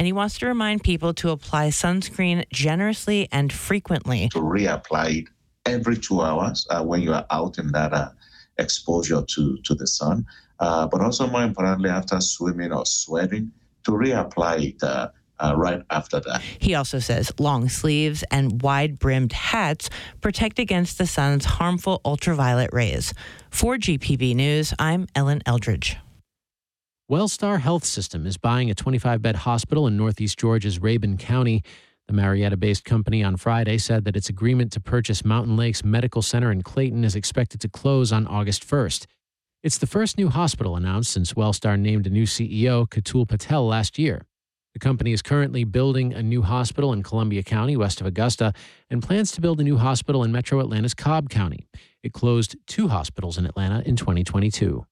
and he wants to remind people to apply sunscreen generously and frequently. To reapply it every 2 hours when you are out in that exposure to the sun, but also more importantly, after swimming or sweating, to reapply it right after that. He also says long sleeves and wide-brimmed hats protect against the sun's harmful ultraviolet rays. For GPB News, I'm Ellen Eldridge. Wellstar Health System is buying a 25-bed hospital in northeast Georgia's Rabun County. The Marietta-based company on Friday said that its agreement to purchase Mountain Lakes Medical Center in Clayton is expected to close on August 1st. It's the first new hospital announced since Wellstar named a new CEO, Katul Patel, last year. The company is currently building a new hospital in Columbia County, west of Augusta, and plans to build a new hospital in Metro Atlanta's Cobb County. It closed 2 hospitals in Atlanta in 2022.